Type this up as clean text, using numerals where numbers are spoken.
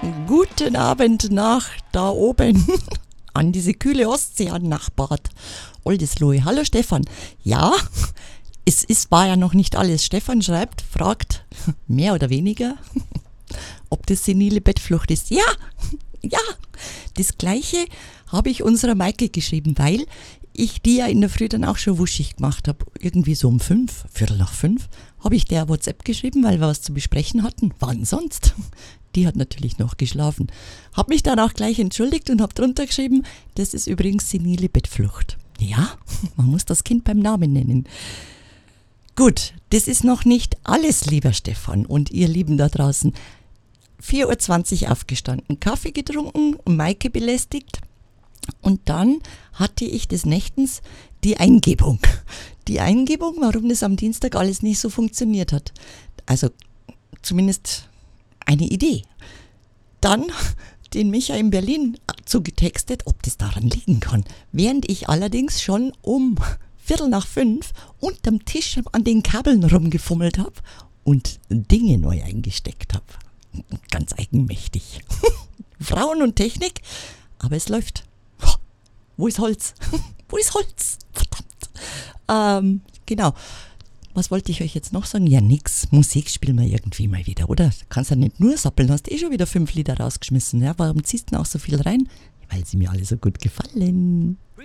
Guten Abend nach da oben an diese kühle Ostsee an nach Bad Oldesloe. Hallo Stefan. Ja, war ja noch nicht alles. Stefan fragt mehr oder weniger, ob das senile Bettflucht ist. Ja, das Gleiche habe ich unserer Maike geschrieben, weil ich die ja in der Früh dann auch schon wuschig gemacht habe. Irgendwie so um 5, Viertel nach 5, habe ich der WhatsApp geschrieben, weil wir was zu besprechen hatten. Wann sonst? Die hat natürlich noch geschlafen. Habe mich dann auch gleich entschuldigt und habe drunter geschrieben, das ist übrigens senile Bettflucht. Ja, man muss das Kind beim Namen nennen. Gut, das ist noch nicht alles, lieber Stefan und ihr Lieben da draußen. 4:20 Uhr aufgestanden, Kaffee getrunken, Maike belästigt und dann hatte ich des Nächtens die Eingebung. Die Eingebung, warum das am Dienstag alles nicht so funktioniert hat. Also zumindest eine Idee. Dann den Micha in Berlin zugetextet, ob das daran liegen kann. Während ich allerdings schon um 4:45 unterm Tisch an den Kabeln rumgefummelt habe und Dinge neu eingesteckt habe. Ganz eigenmächtig. Frauen und Technik, aber es läuft. Wo ist Holz? Wo ist Holz? Verdammt. Genau. Was wollte ich euch jetzt noch sagen? Ja, nix. Musik spielen wir irgendwie mal wieder, oder? Kannst ja nicht nur sappeln, hast schon wieder 5 Lieder rausgeschmissen. Ja, warum ziehst du denn auch so viel rein? Weil sie mir alle so gut gefallen.